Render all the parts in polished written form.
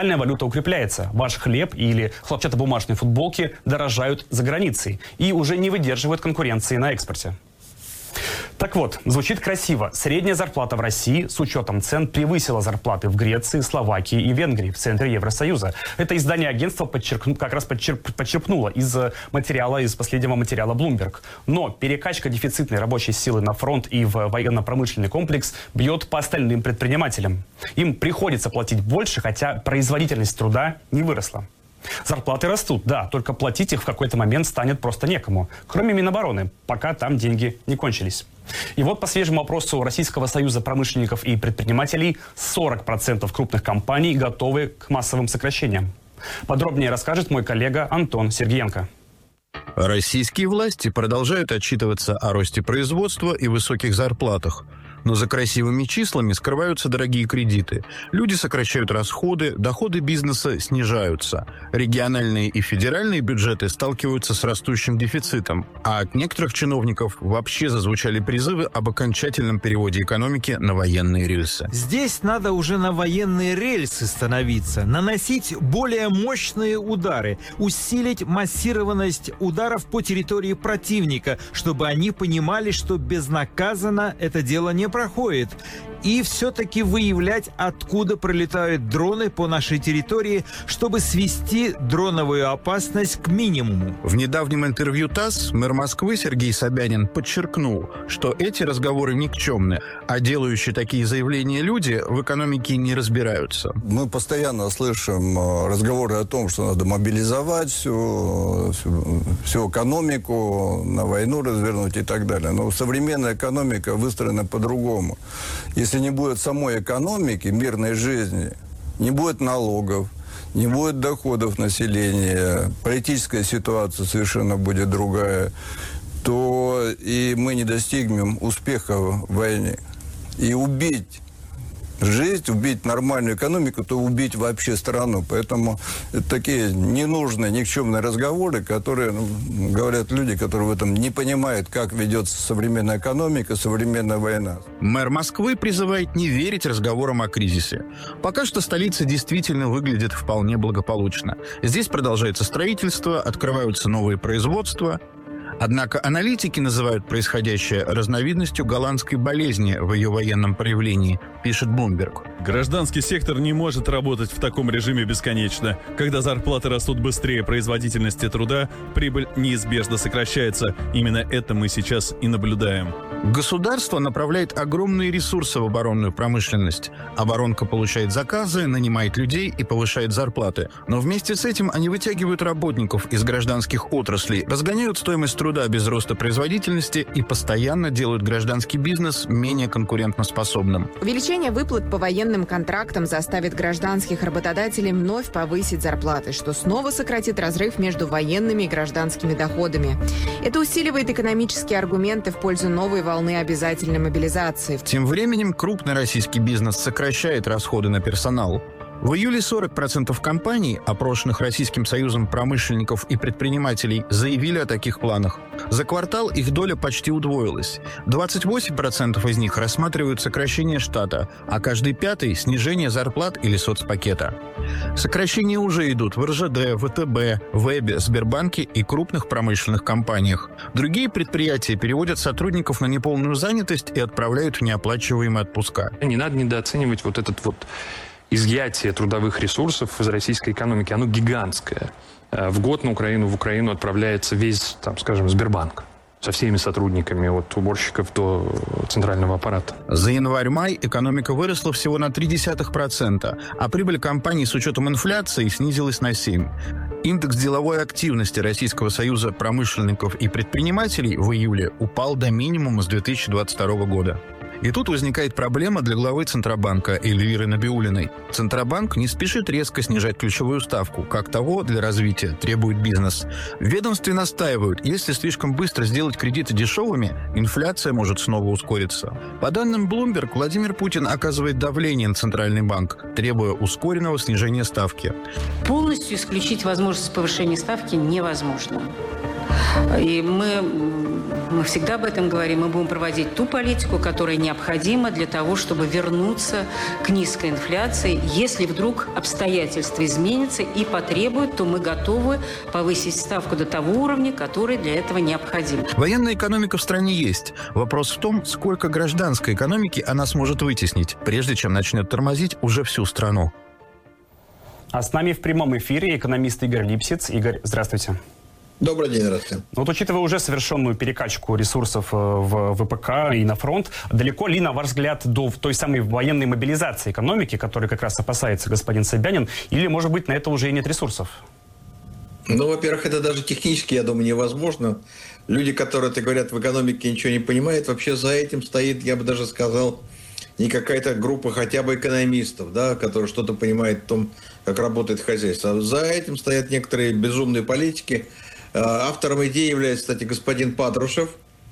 Валюта укрепляется. Ваш хлеб или хлопчатобумажные футболки дорожают за границей и уже не выдерживают конкуренции на экспорте. Так вот, звучит красиво. Средняя зарплата в России с учетом цен превысила зарплаты в Греции, Словакии и Венгрии в центре Евросоюза. Это издание агентства подчерпнуло из последнего материала Bloomberg. Но перекачка дефицитной рабочей силы на фронт и в военно-промышленный комплекс бьет по остальным предпринимателям. Им приходится платить больше, хотя производительность труда не выросла. Зарплаты растут, да, только платить их в какой-то момент станет просто некому. Кроме Минобороны, пока там деньги не кончились. И вот по свежему опросу Российского союза промышленников и предпринимателей 40% крупных компаний готовы к массовым сокращениям. Подробнее расскажет мой коллега Антон Сергеенко. Российские власти продолжают отчитываться о росте производства и высоких зарплатах. Но за красивыми числами скрываются дорогие кредиты. Люди сокращают расходы, доходы бизнеса снижаются. Региональные и федеральные бюджеты сталкиваются с растущим дефицитом. А от некоторых чиновников вообще зазвучали призывы об окончательном переводе экономики на военные рельсы. Здесь надо уже на военные рельсы становиться, наносить более мощные удары, усилить массированность ударов по территории противника, чтобы они понимали, что безнаказанно это дело не проходит, и все-таки выявлять, откуда пролетают дроны по нашей территории, чтобы свести дроновую опасность к минимуму. В недавнем интервью ТАСС мэр Москвы Сергей Собянин подчеркнул, что эти разговоры никчемны, а делающие такие заявления люди в экономике не разбираются. Мы постоянно слышим разговоры о том, что надо мобилизовать всю экономику, на войну развернуть и так далее. Но современная экономика выстроена по-другому. Если не будет самой экономики, мирной жизни, не будет налогов, не будет доходов населения, политическая ситуация совершенно будет другая, то и мы не достигнем успеха в войне. И убить жизнь, убить нормальную экономику, то убить вообще страну. Поэтому это такие ненужные, никчемные разговоры, которые говорят люди, которые в этом не понимают, как ведется современная экономика, современная война. Мэр Москвы призывает не верить разговорам о кризисе. Пока что столица действительно выглядит вполне благополучно. Здесь продолжается строительство, открываются новые производства. Однако аналитики называют происходящее разновидностью голландской болезни в ее военном проявлении, пишет Bloomberg. Гражданский сектор не может работать в таком режиме бесконечно. Когда зарплаты растут быстрее производительности труда, прибыль неизбежно сокращается. Именно это мы сейчас и наблюдаем. Государство направляет огромные ресурсы в оборонную промышленность. Оборонка получает заказы, нанимает людей и повышает зарплаты. Но вместе с этим они вытягивают работников из гражданских отраслей, разгоняют стоимость труда без роста производительности и постоянно делают гражданский бизнес менее конкурентоспособным. Увеличение выплат по военным контрактам заставит гражданских работодателей вновь повысить зарплаты, что снова сократит разрыв между военными и гражданскими доходами. Это усиливает экономические аргументы в пользу новой волны обязательной мобилизации. Тем временем крупный российский бизнес сокращает расходы на персонал. В июле 40% компаний, опрошенных Российским союзом промышленников и предпринимателей, заявили о таких планах. За квартал их доля почти удвоилась. 28% из них рассматривают сокращение штата, а каждый пятый – снижение зарплат или соцпакета. Сокращения уже идут в РЖД, ВТБ, Вэбе, Сбербанке и крупных промышленных компаниях. Другие предприятия переводят сотрудников на неполную занятость и отправляют в неоплачиваемые отпуска. Не надо недооценивать вот этот изъятие трудовых ресурсов из российской экономики, оно гигантское. В год в Украину отправляется весь, скажем, Сбербанк со всеми сотрудниками, от уборщиков до центрального аппарата. За январь-май экономика выросла всего на 0,3%, а прибыль компаний с учетом инфляции снизилась на 7%. Индекс деловой активности Российского союза промышленников и предпринимателей в июле упал до минимума с 2022 года. И тут возникает проблема для главы Центробанка Эльвиры Набиуллиной. Центробанк не спешит резко снижать ключевую ставку, как того для развития требует бизнес. В ведомстве настаивают, если слишком быстро сделать кредиты дешевыми, инфляция может снова ускориться. По данным Bloomberg, Владимир Путин оказывает давление на Центральный банк, требуя ускоренного снижения ставки. Полностью исключить возможность повышения ставки невозможно. И мы мы всегда об этом говорим, мы будем проводить ту политику, которая необходима для того, чтобы вернуться к низкой инфляции. Если вдруг обстоятельства изменятся и потребуют, то мы готовы повысить ставку до того уровня, который для этого необходим. Военная экономика в стране есть. Вопрос в том, сколько гражданской экономики она сможет вытеснить, прежде чем начнет тормозить уже всю страну. А с нами в прямом эфире экономист Игорь Липсиц. Игорь, здравствуйте. Добрый день, здравствуйте. Вот учитывая уже совершенную перекачку ресурсов в ВПК и на фронт, далеко ли, на ваш взгляд, до той самой военной мобилизации экономики, которой как раз опасается господин Собянин, или, может быть, на это уже и нет ресурсов? Ну, во-первых, это даже технически, я думаю, невозможно. Люди, которые говорят, в экономике ничего не понимают, вообще за этим стоит, я бы даже сказал, не какая-то группа хотя бы экономистов, да, которые что-то понимают в том, как работает хозяйство. А за этим стоят некоторые безумные политики. Автором идеи является, кстати, господин Патрушев.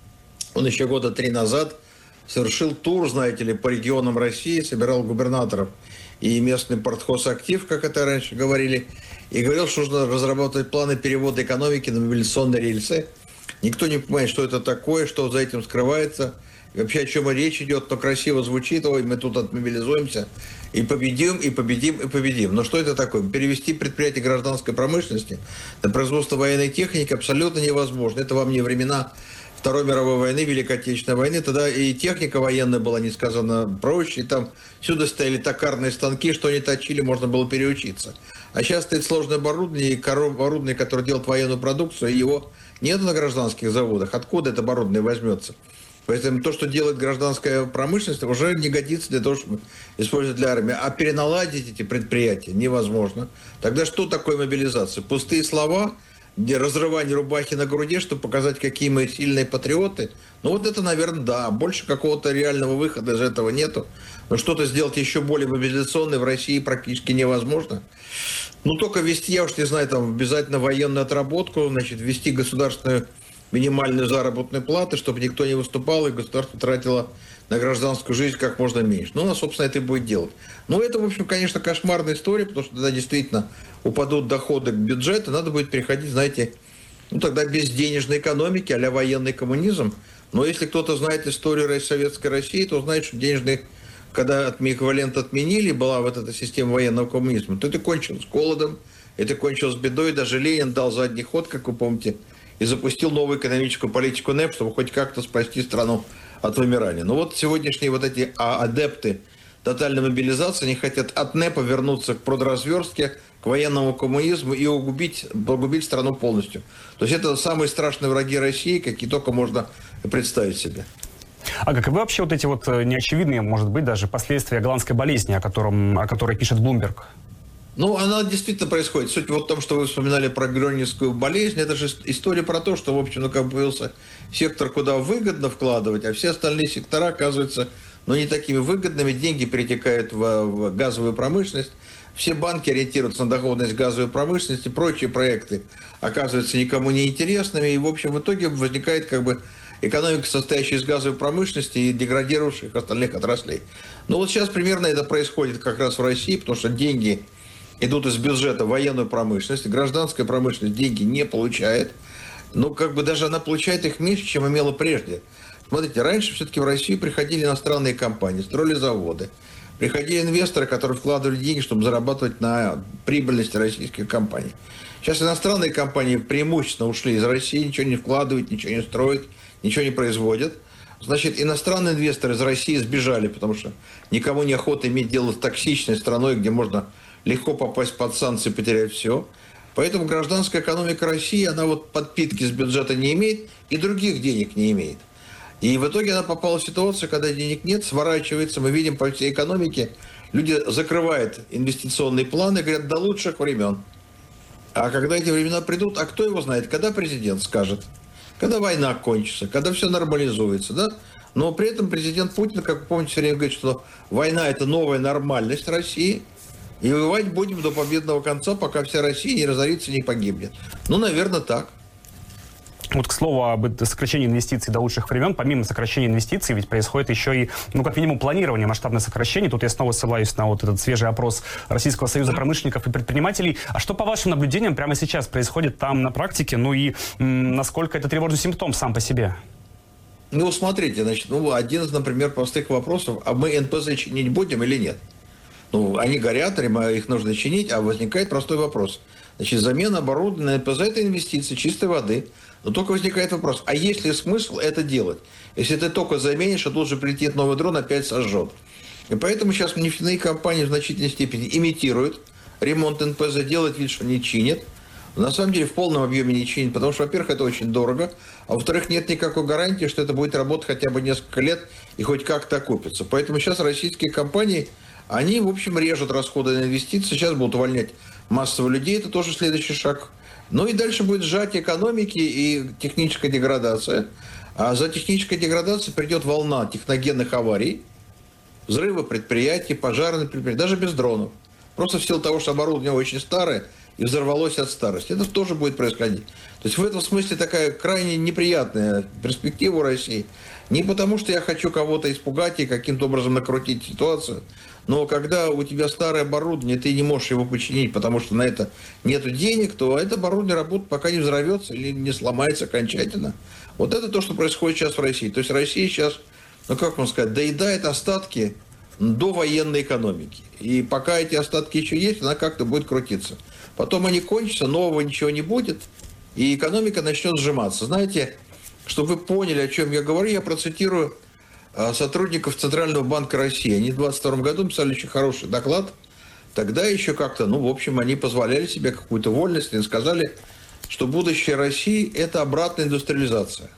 Он еще года 3 назад совершил тур, знаете ли, по регионам России, собирал губернаторов и местный партхозактив, как это раньше говорили, и говорил, что нужно разработать планы перевода экономики на мобилизационные рельсы. Никто не понимает, что это такое, что за этим скрывается, и вообще о чем речь идет, но красиво звучит, ой, мы тут отмобилизуемся, и победим, и победим, и победим. Но что это такое? Перевести предприятия гражданской промышленности на производство военной техники абсолютно невозможно. Это вам не времена Второй мировой войны, Великой Отечественной войны. Тогда и техника военная была несказанно проще. И там всюду стояли токарные станки, что они точили, можно было переучиться. А сейчас стоит сложное оборудование, и оборудование, которое делает военную продукцию, его нет на гражданских заводах. Откуда это оборудование возьмется? Поэтому то, что делает гражданская промышленность, уже не годится для того, чтобы использовать для армии. А переналадить эти предприятия невозможно. Тогда что такое мобилизация? Пустые слова, разрывание рубахи на груди, чтобы показать, какие мы сильные патриоты. Ну вот это, наверное, да. Больше какого-то реального выхода из этого нету. Но что-то сделать еще более мобилизационное в России практически невозможно. Ну только ввести, я уж не знаю, там обязательно военную отработку, значит, ввести государственную минимальную заработную плату, чтобы никто не выступал, и государство тратило на гражданскую жизнь как можно меньше. Ну, оно, собственно, это и будет делать. Но это, в общем, конечно, кошмарная история, потому что тогда действительно упадут доходы к бюджету, надо будет переходить, знаете, ну, тогда без денежной экономики, а-ля военный коммунизм. Но если кто-то знает историю Советской России, то знает, что денежный, когда эквивалент отменили, была вот эта система военного коммунизма, то это кончилось голодом, это кончилось бедой, даже Ленин дал задний ход, как вы помните, и запустил новую экономическую политику НЭП, чтобы хоть как-то спасти страну от вымирания. Но вот сегодняшние вот эти адепты тотальной мобилизации, они хотят от НЭПа вернуться к продразверстке, к военному коммунизму и погубить страну полностью. То есть это самые страшные враги России, какие только можно представить себе. А каковы вообще вот эти вот неочевидные, может быть, даже последствия голландской болезни, о которой пишет Bloomberg? Ну, она действительно происходит. Суть вот в том, что вы вспоминали про грёнинскую болезнь. Это же история про то, что, в общем, ну, как появился сектор, куда выгодно вкладывать, а все остальные сектора оказываются, ну, не такими выгодными. Деньги перетекают в газовую промышленность. Все банки ориентируются на доходность газовой промышленности. Прочие проекты оказываются никому не интересными. И, в общем, в итоге возникает как бы экономика, состоящая из газовой промышленности и деградирующих остальных отраслей. Ну, вот сейчас примерно это происходит как раз в России, потому что деньги идут из бюджета в военную промышленность, гражданская промышленность деньги не получает, но как бы даже она получает их меньше, чем имела прежде. Смотрите, раньше все-таки в Россию приходили иностранные компании, строили заводы, приходили инвесторы, которые вкладывали деньги, чтобы зарабатывать на прибыльности российских компаний. Сейчас иностранные компании преимущественно ушли из России, ничего не вкладывают, ничего не строят, ничего не производят. Значит, иностранные инвесторы из России сбежали, потому что никому не охота иметь дело с токсичной страной, где можно легко попасть под санкции, потерять все. Поэтому гражданская экономика России, она вот подпитки с бюджета не имеет и других денег не имеет. И в итоге она попала в ситуацию, когда денег нет, сворачивается. Мы видим по всей экономике, люди закрывают инвестиционные планы, говорят, до лучших времен. А когда эти времена придут, а кто его знает, когда президент скажет, когда война кончится, когда все нормализуется, да? Но при этом президент Путин, как вы помните, все время говорит, что война – это новая нормальность России, и воевать будем до победного конца, пока вся Россия не разорится, не погибнет. Ну, наверное, так. Вот, к слову, об сокращении инвестиций до лучших времен, помимо сокращения инвестиций, ведь происходит еще и, ну, как минимум, планирование масштабных сокращений. Тут я снова ссылаюсь на вот этот свежий опрос Российского союза промышленников и предпринимателей. А что, по вашим наблюдениям, прямо сейчас происходит там на практике? Ну и насколько это тревожный симптом сам по себе? Ну, смотрите, значит, один из, например, простых вопросов, а мы НПЗ чинить будем или нет? Ну, они горят, их нужно чинить, а возникает простой вопрос. Значит, замена оборудования на НПЗ – это инвестиции чистой воды. Но только возникает вопрос, а есть ли смысл это делать? Если ты только заменишь, а тут же прилетит новый дрон, опять сожжет. И поэтому сейчас нефтяные компании в значительной степени имитируют ремонт НПЗ, делают вид, что не чинят. На самом деле в полном объеме не чинит, потому что, во-первых, это очень дорого, а во-вторых, нет никакой гарантии, что это будет работать хотя бы несколько лет и хоть как-то окупится. Поэтому сейчас российские компании, они, в общем, режут расходы на инвестиции, сейчас будут увольнять массово людей, это тоже следующий шаг. Ну и дальше будет сжатие экономики и техническая деградация. А за технической деградацией придет волна техногенных аварий, взрывы предприятий, пожары на предприятиях, даже без дронов. Просто в силу того, что оборудование очень старое, и взорвалось от старости. Это тоже будет происходить. То есть в этом смысле такая крайне неприятная перспектива у России. Не потому, что я хочу кого-то испугать и каким-то образом накрутить ситуацию, но когда у тебя старое оборудование, ты не можешь его починить, потому что на это нет денег, то это оборудование работает, пока не взорвется или не сломается окончательно. Вот это то, что происходит сейчас в России. То есть Россия сейчас, ну как вам сказать, доедает остатки до военной экономики. И пока эти остатки еще есть, она как-то будет крутиться. Потом они кончатся, нового ничего не будет, и экономика начнет сжиматься. Знаете, чтобы вы поняли, о чем я говорю, я процитирую сотрудников Центрального банка России. Они в 2022 году писали очень хороший доклад. Тогда еще как-то, ну, в общем, они позволяли себе какую-то вольность и сказали, что будущее России – это обратная индустриализация.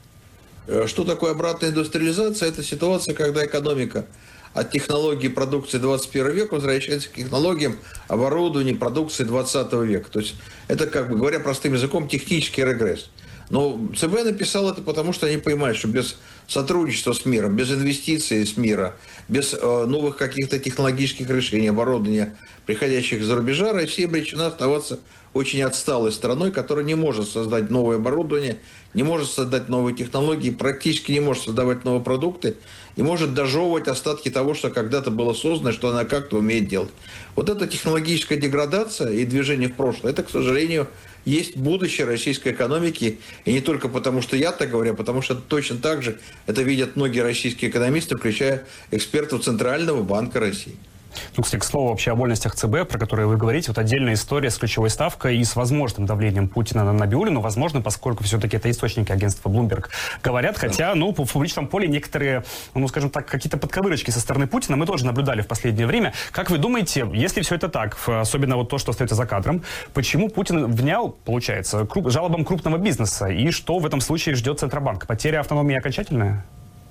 Что такое обратная индустриализация? Это ситуация, когда экономика от технологий продукции 21 века возвращается к технологиям оборудования продукции 20 века. То есть это, как бы говоря простым языком, технический регресс. Но ЦБ написал это потому, что они понимают, что без сотрудничества с миром, без инвестиций с мира, без новых каких-то технологических решений, оборудования, приходящих из-за рубежа, Россия обречена оставаться очень отсталой страной, которая не может создать новое оборудование, не может создать новые технологии, практически не может создавать новые продукты и может дожевывать остатки того, что когда-то было создано, что она как-то умеет делать. Вот эта технологическая деградация и движение в прошлое, это, к сожалению, есть будущее российской экономики. И не только потому, что я так говорю, а потому что точно так же это видят многие российские экономисты, включая экспертов Центрального банка России. Ну, кстати, к слову, вообще о вольностях ЦБ, про которые вы говорите, вот отдельная история с ключевой ставкой и с возможным давлением Путина на Набиуллину, возможно, поскольку все-таки это источники агентства Bloomberg говорят, хотя, ну, в публичном поле некоторые, ну, скажем так, какие-то подковырочки со стороны Путина мы тоже наблюдали в последнее время. Как вы думаете, если все это так, особенно вот то, что остается за кадром, почему Путин внял, получается, жалобам крупного бизнеса, и что в этом случае ждет Центробанк? Потеря автономии окончательная?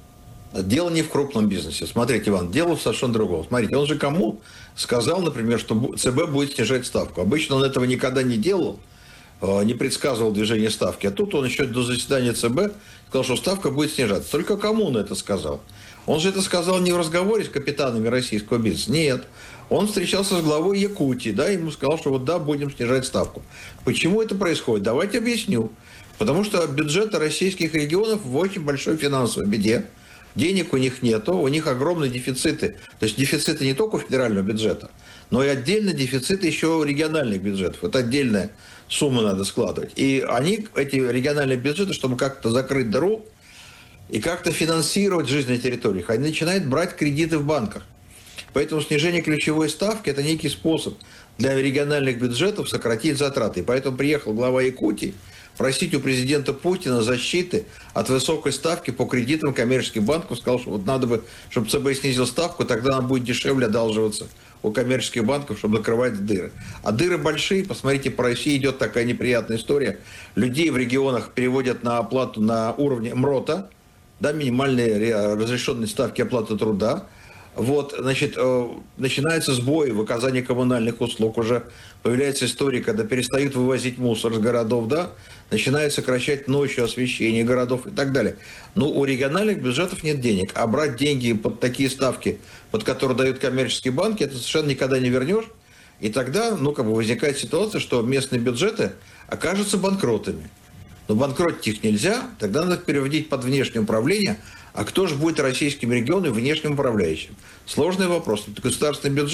Дело не в крупном бизнесе. Смотрите, Иван, дело в совершенно другом. Смотрите, он же кому сказал, например, что ЦБ будет снижать ставку? Обычно он этого никогда не делал, не предсказывал движение ставки. А тут он еще до заседания ЦБ сказал, что ставка будет снижаться. Только кому он это сказал? Он же это сказал не в разговоре с капитанами российского бизнеса. Нет. Он встречался с главой Якутии, да, ему сказал, что вот да, будем снижать ставку. Почему это происходит? Давайте объясню. Потому что бюджеты российских регионов в очень большой финансовой беде. Денег у них нету, у них огромные дефициты. То есть дефициты не только у федерального бюджета, но и отдельно дефициты еще у региональных бюджетов. Это отдельная сумма надо складывать. И они, эти региональные бюджеты, чтобы как-то закрыть дыру и как-то финансировать жизнь на территориях, они начинают брать кредиты в банках. Поэтому снижение ключевой ставки – это некий способ для региональных бюджетов сократить затраты. И поэтому приехал глава Якутии просить у президента Путина защиты от высокой ставки по кредитам коммерческих банков. Сказал, что вот надо бы, чтобы ЦБ снизил ставку, тогда нам будет дешевле одалживаться у коммерческих банков, чтобы закрывать дыры. А дыры большие. Посмотрите, по России идет такая неприятная история. Людей в регионах переводят на оплату на уровне МРОТа, да, минимальные разрешенные ставки оплаты труда. Вот, значит, начинается сбой в оказании коммунальных услуг. Уже появляется история, когда перестают вывозить мусор с городов, да, начинают сокращать ночью освещение городов и так далее. Но у региональных бюджетов нет денег. А брать деньги под такие ставки, под которые дают коммерческие банки, это совершенно никогда не вернешь. И тогда, ну, как бы возникает ситуация, что местные бюджеты окажутся банкротами. Но банкротить их нельзя, тогда надо переводить под внешнее управление. А кто же будет российским регионом внешним управляющим? Сложный вопрос. Это государственный бюджет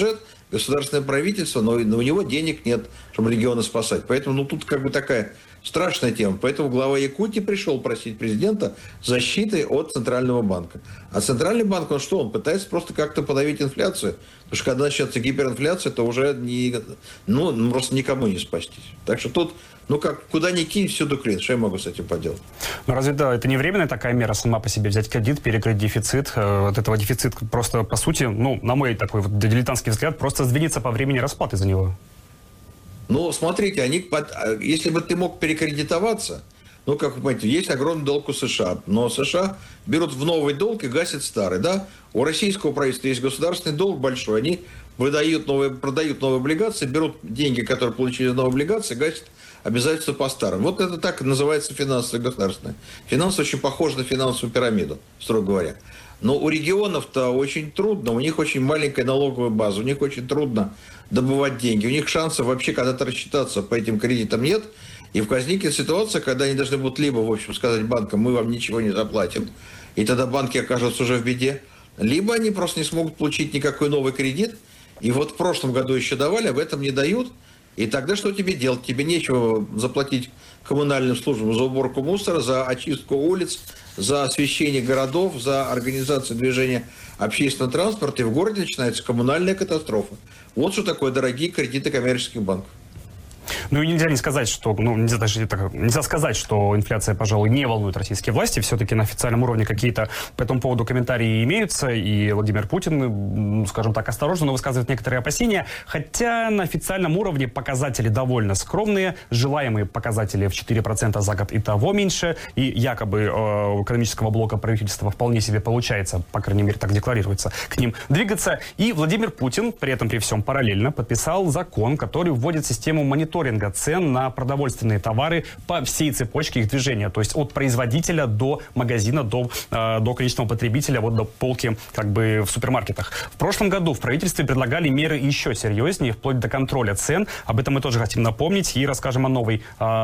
государственное правительство, но у него денег нет, чтобы регионы спасать. Поэтому тут как бы такая страшная тема. Поэтому глава Якутии пришел просить президента защиты от Центрального банка. А Центральный банк, он пытается просто как-то подавить инфляцию. Потому что когда начнется гиперинфляция, то уже просто никому не спастись. Так что тут, куда ни кинь, всюду клин. Что я могу с этим поделать? Но разве это не временная такая мера сама по себе? Взять кредит, перекрыть дефицит. От этого дефицит просто, по сути, на мой такой вот дилетантский взгляд, просто сдвинется по времени расплаты за него. Смотрите, если бы ты мог перекредитоваться, как вы понимаете, есть огромный долг у США, но США берут в новый долг и гасят старый, да? У российского правительства есть государственный долг большой, они продают новые облигации, берут деньги, которые получили из новой облигации, гасят обязательства по старым. Вот это так называется финансовое государственное. Финансы очень похожи на финансовую пирамиду, строго говоря. Но у регионов-то очень трудно, у них очень маленькая налоговая база, у них очень трудно добывать деньги, у них шансов вообще когда-то рассчитаться по этим кредитам нет. И возникнет ситуация, когда они должны будут либо, сказать банкам, мы вам ничего не заплатим, и тогда банки окажутся уже в беде, либо они просто не смогут получить никакой новый кредит, и вот в прошлом году еще давали, а в этом не дают, и тогда что тебе делать? Тебе нечего заплатить коммунальным службам за уборку мусора, за очистку улиц, за освещение городов, за организацию движения общественного транспорта, и в городе начинается коммунальная катастрофа. Вот что такое дорогие кредиты коммерческих банков. И нельзя не сказать, что, нельзя сказать, что инфляция, пожалуй, не волнует российские власти. Все-таки на официальном уровне какие-то по этому поводу комментарии имеются. И Владимир Путин, скажем так, осторожно, но высказывает некоторые опасения. Хотя на официальном уровне показатели довольно скромные. Желаемые показатели в 4% за год и того меньше. И якобы у экономического блока правительства вполне себе получается, по крайней мере, так декларируется, к ним двигаться. И Владимир Путин при этом, при всем параллельно подписал закон, который вводит систему мониторинга цен на продовольственные товары по всей цепочке их движения. То есть от производителя до магазина, до конечного потребителя, до полки в супермаркетах. В прошлом году в правительстве предлагали меры еще серьезнее, вплоть до контроля цен. Об этом мы тоже хотим напомнить и расскажем о новой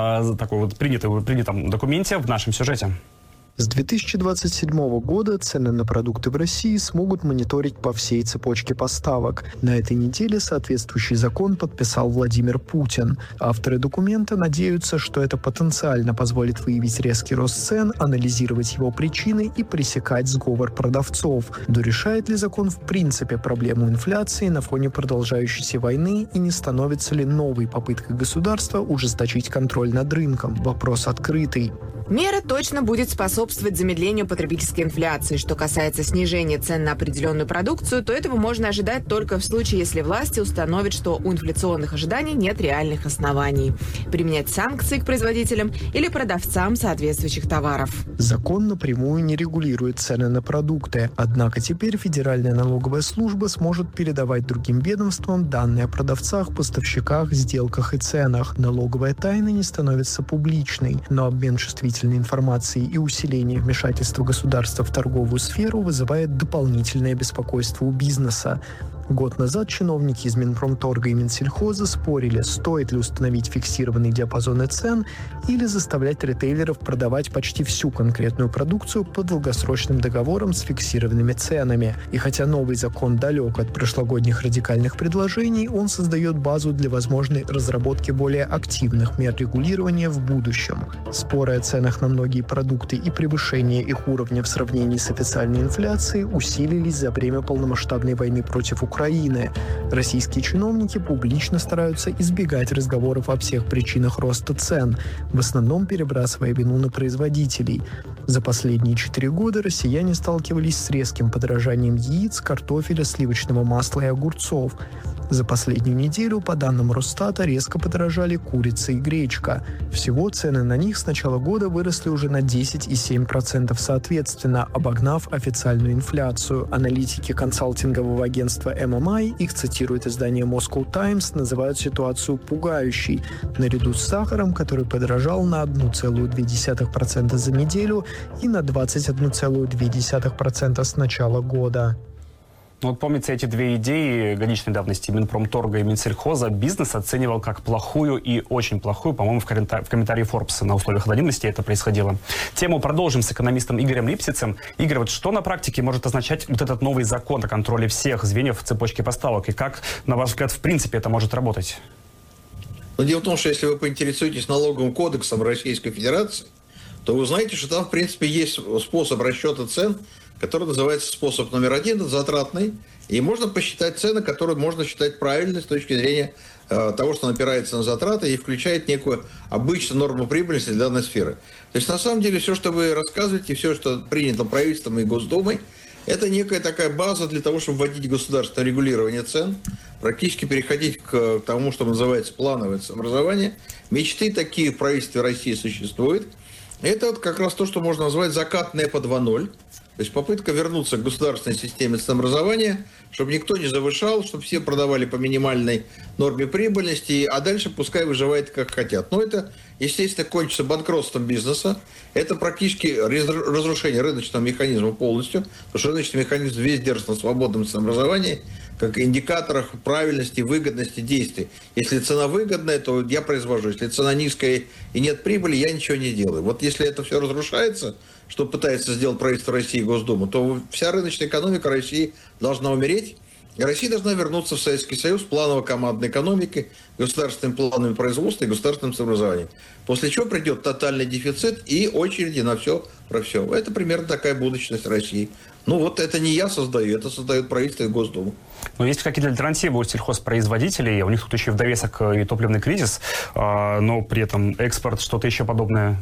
принятом документе в нашем сюжете. С 2027 года цены на продукты в России смогут мониторить по всей цепочке поставок. На этой неделе соответствующий закон подписал Владимир Путин. Авторы документа надеются, что это потенциально позволит выявить резкий рост цен, анализировать его причины и пресекать сговор продавцов. Но решает ли закон в принципе проблему инфляции на фоне продолжающейся войны и не становится ли новой попыткой государства ужесточить контроль над рынком? Вопрос открытый. Мера точно будет способствовать замедлению потребительской инфляции. Что касается снижения цен на определенную продукцию, то этого можно ожидать только в случае, если власти установят, что у инфляционных ожиданий нет реальных оснований. Применять санкции к производителям или продавцам соответствующих товаров. Закон напрямую не регулирует цены на продукты. Однако теперь Федеральная налоговая служба сможет передавать другим ведомствам данные о продавцах, поставщиках, сделках и ценах. Налоговая тайна не становится публичной, но обмен чувствительной информацией и усиление вмешательства государства в торговую сферу вызывает дополнительное беспокойство у бизнеса. Год назад чиновники из Минпромторга и Минсельхоза спорили, стоит ли установить фиксированные диапазоны цен или заставлять ритейлеров продавать почти всю конкретную продукцию по долгосрочным договорам с фиксированными ценами. И хотя новый закон далек от прошлогодних радикальных предложений, он создает базу для возможной разработки более активных мер регулирования в будущем. Споры о ценах на многие продукты и превышение их уровня в сравнении с официальной инфляцией усилились за время полномасштабной войны против Украины. Российские чиновники публично стараются избегать разговоров о всех причинах роста цен, в основном перебрасывая вину на производителей. За последние 4 года россияне сталкивались с резким подорожанием яиц, картофеля, сливочного масла и огурцов. За последнюю неделю, по данным Росстата, резко подорожали курица и гречка. Всего цены на них с начала года выросли уже на 10 и 7% соответственно, обогнав официальную инфляцию. Аналитики консалтингового агентства MMI, их цитирует издание Moscow Times, называют ситуацию пугающей. Наряду с сахаром, который подорожал на 1,2% за неделю и на 21,2% с начала года. Ну, вот помните эти две идеи годичной давности Минпромторга и Минсельхоза бизнес оценивал как плохую и очень плохую. По-моему, в комментарии Forbes на условиях анонимности это происходило. Тему продолжим с экономистом Игорем Липсицем. Игорь, вот что на практике может означать вот этот новый закон о контроле всех звеньев в цепочке поставок? И как, на ваш взгляд, в принципе это может работать? Но дело в том, что если вы поинтересуетесь налоговым кодексом Российской Федерации, то вы знаете, что там, в принципе, есть способ расчета цен, который называется способ номер 1, это затратный. И можно посчитать цены, которые можно считать правильной с точки зрения того, что опирается на затраты и включает некую обычную норму прибыльности для данной сферы. То есть, на самом деле, все, что вы рассказываете, все, что принято правительством и Госдумой, это некая такая база для того, чтобы вводить государственное регулирование цен, практически переходить к тому, что называется плановое ценообразование. Мечты такие в правительстве России существуют. Это вот как раз то, что можно назвать закат НЭПа 2.0. То есть попытка вернуться к государственной системе ценообразования, чтобы никто не завышал, чтобы все продавали по минимальной норме прибыльности, а дальше пускай выживает как хотят. Но это, естественно, кончится банкротством бизнеса. Это практически разрушение рыночного механизма полностью, потому что рыночный механизм весь держится на свободном ценообразовании, как индикаторах правильности, выгодности действий. Если цена выгодная, то я произвожу. Если цена низкая и нет прибыли, я ничего не делаю. Вот если это все разрушается, что пытается сделать правительство России и Госдума, то вся рыночная экономика России должна умереть. И Россия должна вернуться в Советский Союз планово-командной экономикой, государственными планами производства и государственным ценообразованием. После чего придет тотальный дефицит и очереди на все про все. Это примерно такая будущность России. Ну вот это не я создаю, это создает правительство и Госдума. Но есть какие-то альтернативы у сельхозпроизводителей? У них тут еще в довесок и топливный кризис, но при этом экспорт, что-то еще подобное.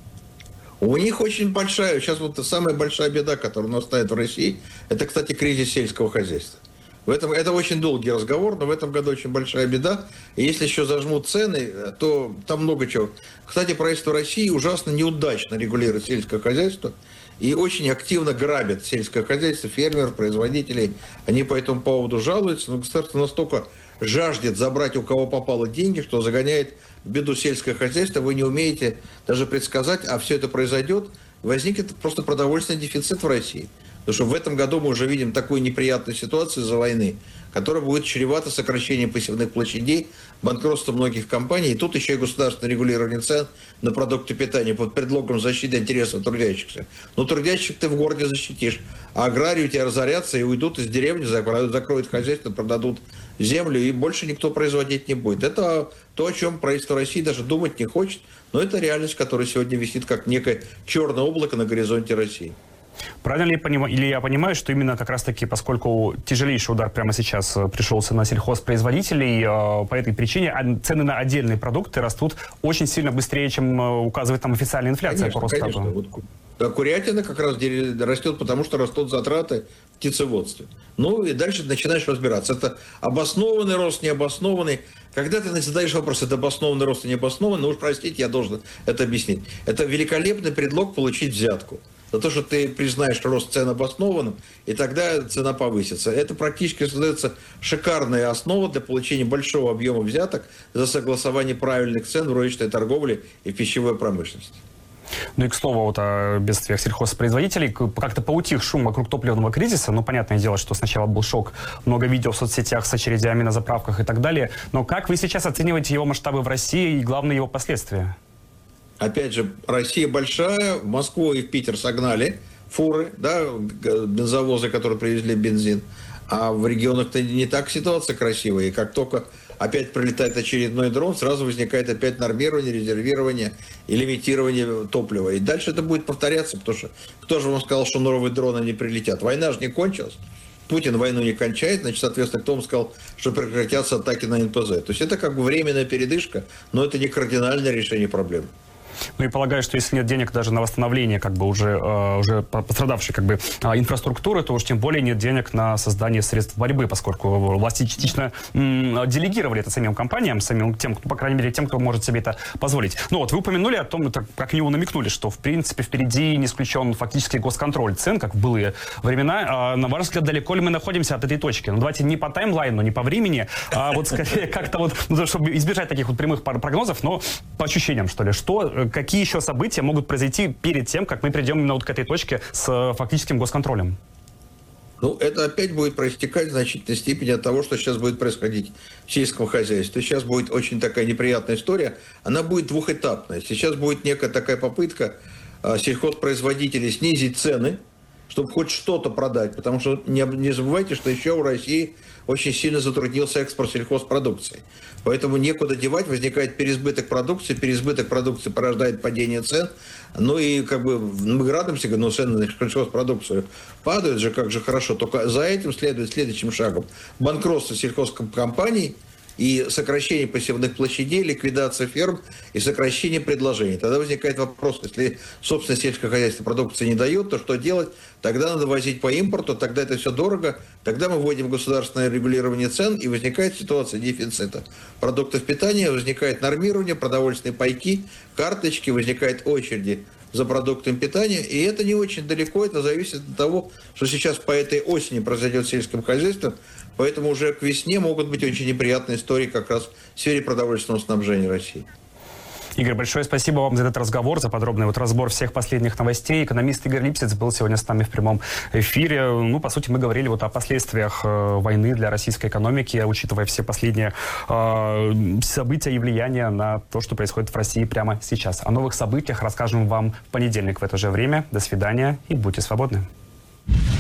У них очень большая, сейчас вот самая большая беда, которая настает в России, это, кстати, кризис сельского хозяйства. Это очень долгий разговор, но в этом году очень большая беда. И если еще зажмут цены, то там много чего. Кстати, правительство России ужасно неудачно регулирует сельское хозяйство и очень активно грабит сельское хозяйство, фермеров, производителей. Они по этому поводу жалуются, но государство настолько жаждет забрать у кого попало деньги, что загоняет в беду сельское хозяйство. Вы не умеете даже предсказать, а все это произойдет, возникнет просто продовольственный дефицит в России. Потому что в этом году мы уже видим такую неприятную ситуацию из-за войны, которая будет чревата сокращением посевных площадей, банкротством многих компаний. И тут еще и государственное регулирование цен на продукты питания под предлогом защиты интересов трудящихся. Но трудящих ты в городе защитишь, а аграрии у тебя разорятся и уйдут из деревни, закроют хозяйство, продадут землю, и больше никто производить не будет. Это то, о чем правительство России даже думать не хочет, но это реальность, которая сегодня висит как некое черное облако на горизонте России. Правильно ли я понимаю, что именно как раз-таки, поскольку тяжелейший удар прямо сейчас пришелся на сельхозпроизводителей, по этой причине цены на отдельные продукты растут очень сильно быстрее, чем указывает там официальная инфляция по Росстату? Вот, курятина как раз растет, потому что растут затраты в птицеводстве. Ну и дальше начинаешь разбираться. Это обоснованный рост, необоснованный. Когда ты задаешь вопрос, это обоснованный рост и необоснованный, ну уж простите, я должен это объяснить. Это великолепный предлог получить взятку. За то, что ты признаешь рост цен обоснованным, и тогда цена повысится. Это практически создается шикарная основа для получения большого объема взяток за согласование правильных цен в розничной торговле и пищевой промышленности. Ну и к слову вот о бедствиях сельхозпроизводителей. Как-то поутих шум вокруг топливного кризиса. Ну, понятное дело, что сначала был шок. Много видео в соцсетях с очередями на заправках и так далее. Но как вы сейчас оцениваете его масштабы в России и, главное, его последствия? Опять же, Россия большая, в Москву и в Питер согнали фуры, да, бензовозы, которые привезли бензин. А в регионах-то не так ситуация красивая. И как только опять прилетает очередной дрон, сразу возникает опять нормирование, резервирование и лимитирование топлива. И дальше это будет повторяться, потому что кто же вам сказал, что новые дроны не прилетят? Война же не кончилась. Путин войну не кончает, значит, соответственно, кто вам сказал, что прекратятся атаки на НПЗ? То есть это как бы временная передышка, но это не кардинальное решение проблемы. Ну и полагаю, что если нет денег даже на восстановление как бы уже пострадавшей как бы инфраструктуры, то уж тем более нет денег на создание средств борьбы, поскольку власти частично делегировали это самим компаниям, самим тем, по крайней мере, тем, кто может себе это позволить. Ну вот вы упомянули о том, как него намекнули, что в принципе впереди не исключен фактически госконтроль цен, как в былые времена. На ваш взгляд, далеко ли мы находимся от этой точки? Ну давайте не по таймлайну, не по времени, а вот скорее как-то вот, чтобы избежать таких вот прямых прогнозов, но по ощущениям, что ли, какие еще события могут произойти перед тем, как мы придем именно вот к этой точке с фактическим госконтролем? Ну, это опять будет проистекать в значительной степени от того, что сейчас будет происходить в сельском хозяйстве. Сейчас будет очень такая неприятная история. Она будет двухэтапная. Сейчас будет некая такая попытка сельхозпроизводителей снизить цены, чтобы хоть что-то продать. Потому что не забывайте, что еще у России очень сильно затруднился экспорт сельхозпродукции. Поэтому некуда девать, возникает переизбыток продукции порождает падение цен. Ну и как бы мы радуемся, но цены на сельхозпродукцию падают же, как же хорошо. Только за этим следует следующим шагом банкротство сельхозкомпаний и сокращение посевных площадей, ликвидация ферм и сокращение предложений. Тогда возникает вопрос, если собственное сельское хозяйство продукции не дает, то что делать? Тогда надо возить по импорту, тогда это все дорого, тогда мы вводим государственное регулирование цен, и возникает ситуация дефицита продуктов питания, возникает нормирование, продовольственные пайки, карточки, возникают очереди за продуктами питания, и это не очень далеко, это зависит от того, что сейчас по этой осени произойдет в сельском хозяйстве, поэтому уже к весне могут быть очень неприятные истории как раз в сфере продовольственного снабжения России. Игорь, большое спасибо вам за этот разговор, за подробный разбор всех последних новостей. Экономист Игорь Липсиц был сегодня с нами в прямом эфире. Ну, по сути, мы говорили о последствиях войны для российской экономики, учитывая все последние события и влияния на то, что происходит в России прямо сейчас. О новых событиях расскажем вам в понедельник в это же время. До свидания и будьте свободны.